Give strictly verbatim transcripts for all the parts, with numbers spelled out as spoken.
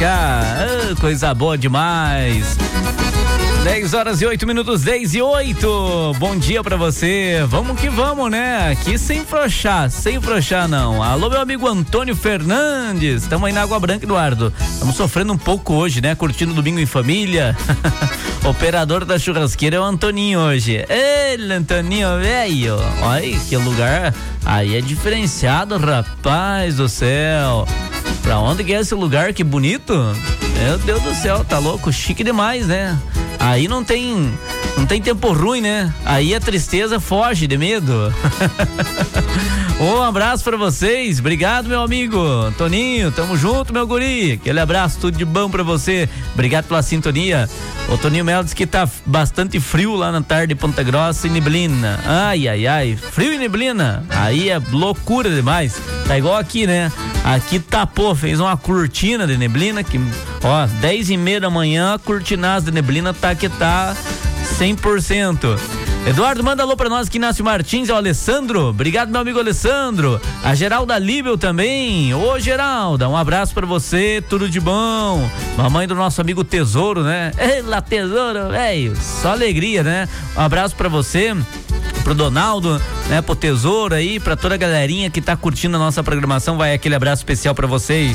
cá. Ah, coisa boa demais. dez horas e oito minutos, dez e oito. Bom dia pra você. Vamos que vamos, né? Aqui sem frouxar, sem frouxar não. Alô, meu amigo Antônio Fernandes. Estamos aí na Água Branca, Eduardo. Estamos sofrendo um pouco hoje, né? Curtindo o domingo em família. Operador da churrasqueira é o Antoninho hoje. Ele, Antoninho, velho. Olha que lugar. Aí é diferenciado, rapaz do céu. Pra onde que é esse lugar? Que bonito. Meu Deus do céu, tá louco? Chique demais, né? Aí não tem, não tem tempo ruim, né? Aí a tristeza foge de medo. Um abraço pra vocês, obrigado, meu amigo Toninho, tamo junto, meu guri. Aquele abraço, tudo de bom pra você. Obrigado pela sintonia. O Toninho Melo diz que tá bastante frio lá na tarde de Ponta Grossa e neblina. Ai, ai, ai, frio e neblina. Aí é loucura demais. Tá igual aqui, né? Aqui tapou, fez uma cortina de neblina que, ó, dez e meia da manhã, a cortinaz de neblina tá que tá cem por cento. Eduardo, manda alô pra nós aqui, Inácio Martins, é o Alessandro. Obrigado, meu amigo Alessandro. A Geralda Líbel também. Ô, Geralda, um abraço pra você, tudo de bom. Mamãe do nosso amigo Tesouro, né? Ela, Tesouro, velho, só alegria, né? Um abraço pra você, pro Donaldo, né, pro Tesouro aí, pra toda a galerinha que tá curtindo a nossa programação, vai aquele abraço especial pra vocês.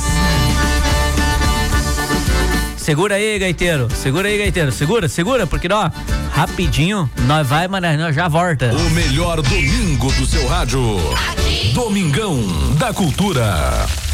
Segura aí, gaiteiro, segura aí, gaiteiro, segura, segura, porque ó, rapidinho, nós vai, mas nós já volta. O melhor domingo do seu rádio, Domingão da Cultura.